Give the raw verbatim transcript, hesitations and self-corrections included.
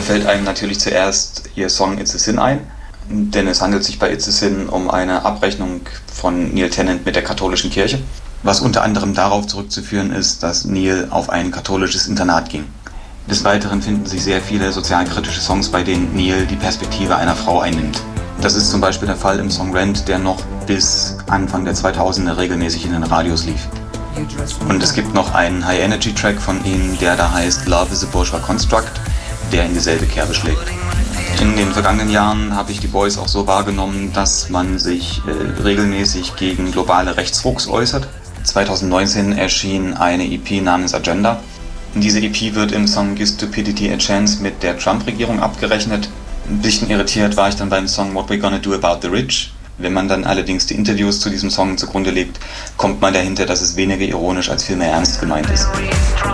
fällt einem natürlich zuerst ihr Song It's a Sin ein, denn es handelt sich bei It's a Sin um eine Abrechnung von Neil Tennant mit der katholischen Kirche, was unter anderem darauf zurückzuführen ist, dass Neil auf ein katholisches Internat ging. Des Weiteren finden sich sehr viele sozialkritische Songs, bei denen Neil die Perspektive einer Frau einnimmt. Das ist zum Beispiel der Fall im Song Rent, der noch bis Anfang der zweitausender regelmäßig in den Radios lief. Und es gibt noch einen High-Energy-Track von ihnen, der da heißt Love is a Bourgeois Construct, der in dieselbe Kerbe schlägt. In den vergangenen Jahren habe ich die Boys auch so wahrgenommen, dass man sich äh, regelmäßig gegen globale Rechtsrucks äußert. zweitausendneunzehn erschien eine E P namens Agenda. Diese E P wird im Song Give Stupidity a Chance mit der Trump-Regierung abgerechnet. Ein bisschen irritiert war ich dann beim Song What We Gonna Do About the Rich. Wenn man dann allerdings die Interviews zu diesem Song zugrunde legt, kommt man dahinter, dass es weniger ironisch als vielmehr ernst gemeint ist.